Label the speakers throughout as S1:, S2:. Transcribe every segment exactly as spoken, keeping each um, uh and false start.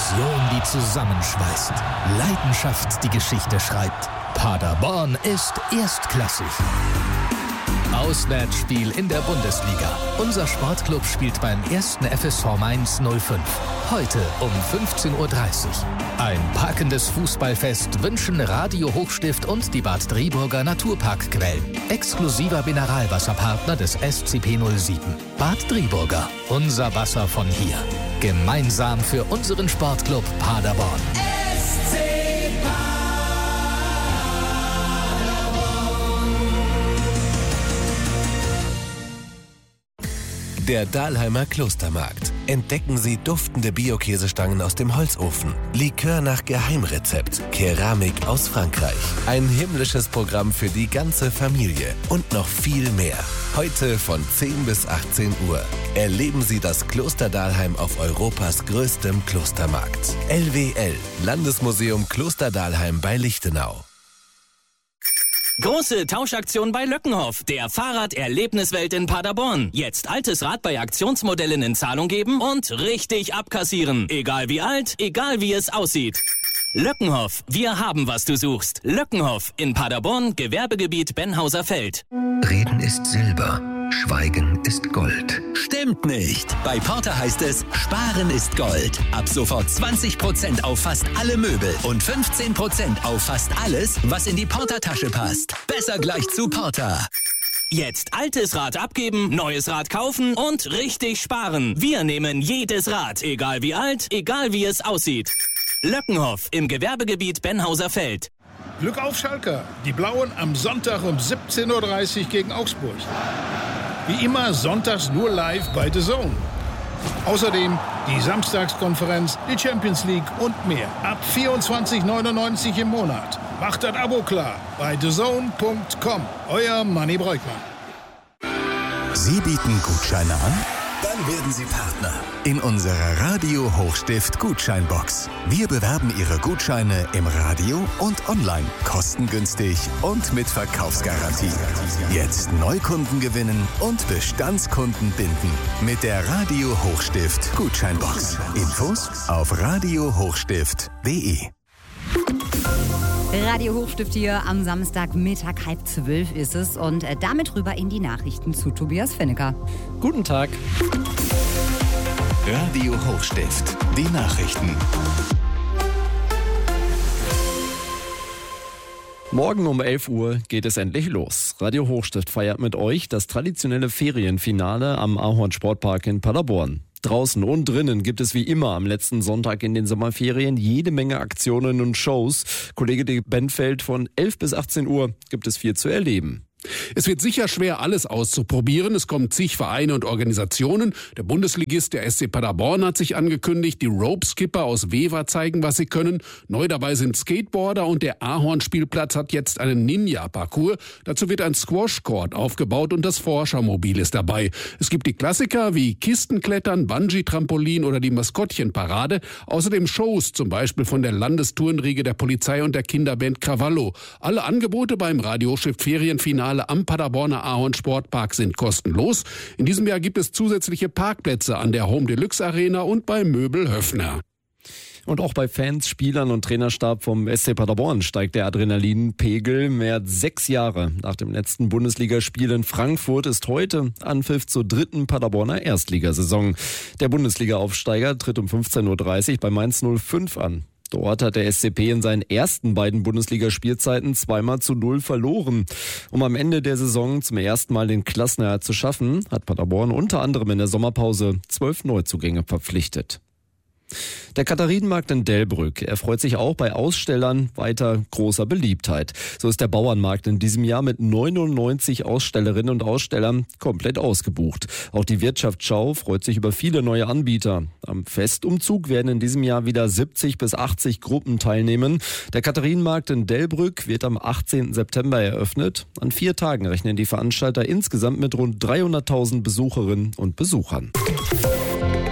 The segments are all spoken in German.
S1: Passion, die zusammenschweißt. Leidenschaft, die Geschichte schreibt. Paderborn ist erstklassig. Auswärtsspiel in der Bundesliga. Unser Sportclub spielt beim ersten F S V Mainz null fünf. Heute um fünfzehn Uhr dreißig. Ein packendes Fußballfest wünschen Radio Hochstift und die Bad Driburger Naturparkquellen. Exklusiver Mineralwasserpartner des S C P null sieben. Bad Driburger. Unser Wasser von hier. Gemeinsam für unseren Sportclub Paderborn.
S2: S C
S3: Der Dahlheimer Klostermarkt. Entdecken Sie duftende Bio-Käsestangen aus dem Holzofen, Likör nach Geheimrezept, Keramik aus Frankreich. Ein himmlisches Programm für die ganze Familie und noch viel mehr. Heute von zehn bis achtzehn Uhr. Erleben Sie das Kloster Dahlheim auf Europas größtem Klostermarkt. L W L, Landesmuseum Kloster Dahlheim bei Lichtenau.
S4: Große Tauschaktion bei Löckenhoff, der Fahrraderlebniswelt in Paderborn. Jetzt altes Rad bei Aktionsmodellen in Zahlung geben und richtig abkassieren. Egal wie alt, egal wie es aussieht. Löckenhoff, wir haben, was du suchst. Löckenhoff in Paderborn, Gewerbegebiet Benhauser Feld.
S5: Reden ist Silber, Schweigen ist Gold.
S6: Stimmt nicht. Bei Porter heißt es, Sparen ist Gold. Ab sofort zwanzig Prozent auf fast alle Möbel und fünfzehn Prozent auf fast alles, was in die Porter-Tasche passt. Besser gleich zu Porter.
S4: Jetzt altes Rad abgeben, neues Rad kaufen und richtig sparen. Wir nehmen jedes Rad, egal wie alt, egal wie es aussieht. Löckenhoff im Gewerbegebiet Benhauser Feld.
S7: Glück auf Schalke. Die Blauen am Sonntag um siebzehn Uhr dreißig gegen Augsburg. Wie immer sonntags nur live bei The Zone. Außerdem die Samstagskonferenz, die Champions League und mehr. Ab vierundzwanzig neunundneunzig im Monat. Macht das Abo klar bei the zone punkt com. Euer Manni Breukmann.
S1: Sie bieten Gutscheine an? Dann werden Sie Partner in unserer Radio Hochstift Gutscheinbox. Wir bewerben Ihre Gutscheine im Radio und online, kostengünstig und mit Verkaufsgarantie. Jetzt Neukunden gewinnen und Bestandskunden binden mit der Radio Hochstift Gutscheinbox. Infos auf radio hochstift punkt de.
S8: Radio Hochstift hier am Samstagmittag, halb zwölf ist es. Und damit rüber in die Nachrichten zu Tobias Fennecker.
S9: Guten Tag.
S1: Radio Hochstift, die Nachrichten.
S9: Morgen um elf Uhr geht es endlich los. Radio Hochstift feiert mit euch das traditionelle Ferienfinale am Ahorn Sportpark in Paderborn. Draußen und drinnen gibt es wie immer am letzten Sonntag in den Sommerferien jede Menge Aktionen und Shows. Kollege De Benfeld, von elf bis achtzehn Uhr gibt es viel zu erleben.
S10: Es wird sicher schwer, alles auszuprobieren. Es kommen zig Vereine und Organisationen. Der Bundesligist, der S C Paderborn, hat sich angekündigt. Die Rope-Skipper aus Wever zeigen, was sie können. Neu dabei sind Skateboarder und der Ahorn-Spielplatz hat jetzt einen Ninja-Parcours. Dazu wird ein Squash-Court aufgebaut und das Forschermobil ist dabei. Es gibt die Klassiker wie Kistenklettern, Bungee-Trampolin oder die Maskottchenparade. Außerdem Shows, zum Beispiel von der Landestourenriege der Polizei und der Kinderband Cavallo. Alle Angebote beim Radio Hochstift Ferienfinale am Paderborner Ahorn Sportpark sind kostenlos. In diesem Jahr gibt es zusätzliche Parkplätze an der Home Deluxe Arena und bei Möbel Höffner.
S9: Und auch bei Fans, Spielern und Trainerstab vom S C Paderborn steigt der Adrenalinpegel. Mehr als sechs Jahre nach dem letzten Bundesligaspiel in Frankfurt ist heute Anpfiff zur dritten Paderborner Erstligasaison. Der Bundesliga-Aufsteiger tritt um fünfzehn Uhr dreißig bei Mainz null fünf an. Dort hat der S C P in seinen ersten beiden Bundesligaspielzeiten zweimal zu null verloren. Um am Ende der Saison zum ersten Mal den Klassenerhalt zu schaffen, hat Paderborn unter anderem in der Sommerpause zwölf Neuzugänge verpflichtet. Der Katharinenmarkt in Delbrück erfreut sich auch bei Ausstellern weiter großer Beliebtheit. So ist der Bauernmarkt in diesem Jahr mit neunundneunzig Ausstellerinnen und Ausstellern komplett ausgebucht. Auch die Wirtschaftsschau freut sich über viele neue Anbieter. Am Festumzug werden in diesem Jahr wieder siebzig bis achtzig Gruppen teilnehmen. Der Katharinenmarkt in Delbrück wird am achtzehnten September eröffnet. An vier Tagen rechnen die Veranstalter insgesamt mit rund dreihunderttausend Besucherinnen und Besuchern.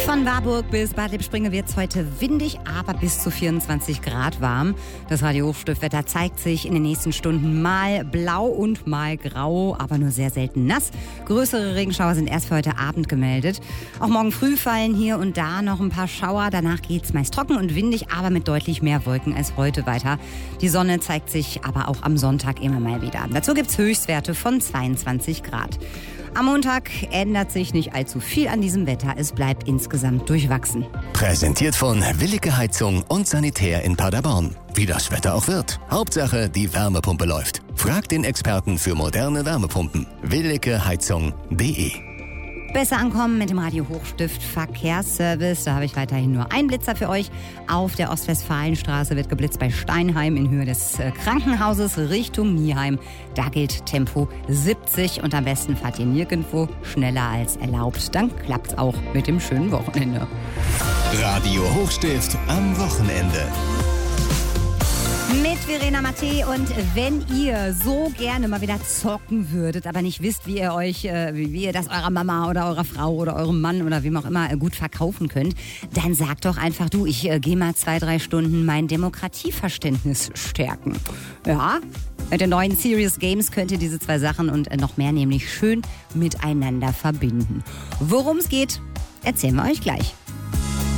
S8: Von Warburg bis Bad Lippspringe wird es heute windig, aber bis zu vierundzwanzig Grad warm. Das Radio Hochstiftwetter zeigt sich in den nächsten Stunden mal blau und mal grau, aber nur sehr selten nass. Größere Regenschauer sind erst für heute Abend gemeldet. Auch morgen früh fallen hier und da noch ein paar Schauer. Danach geht es meist trocken und windig, aber mit deutlich mehr Wolken als heute weiter. Die Sonne zeigt sich aber auch am Sonntag immer mal wieder. Dazu gibt es Höchstwerte von zweiundzwanzig Grad. Am Montag ändert sich nicht allzu viel an diesem Wetter. Es bleibt insgesamt durchwachsen.
S1: Präsentiert von Willicke Heizung und Sanitär in Paderborn. Wie das Wetter auch wird. Hauptsache, die Wärmepumpe läuft. Fragt den Experten für moderne Wärmepumpen. willicke heizung punkt de.
S8: Besser ankommen mit dem Radio Hochstift Verkehrsservice. Da habe ich weiterhin nur einen Blitzer für euch. Auf der Ostwestfalenstraße wird geblitzt bei Steinheim in Höhe des Krankenhauses Richtung Nieheim. Da gilt Tempo siebzig und am besten fahrt ihr nirgendwo schneller als erlaubt. Dann klappt's auch mit dem schönen Wochenende.
S1: Radio Hochstift am Wochenende.
S8: Mit Verena Mattei, und wenn ihr so gerne mal wieder zocken würdet, aber nicht wisst, wie ihr euch, äh, wie ihr das eurer Mama oder eurer Frau oder eurem Mann oder wem auch immer äh, gut verkaufen könnt, dann sagt doch einfach, du, ich äh, gehe mal zwei, drei Stunden mein Demokratieverständnis stärken. Ja, mit den neuen Serious Games könnt ihr diese zwei Sachen und äh, noch mehr nämlich schön miteinander verbinden. Worum es geht, erzählen wir euch gleich.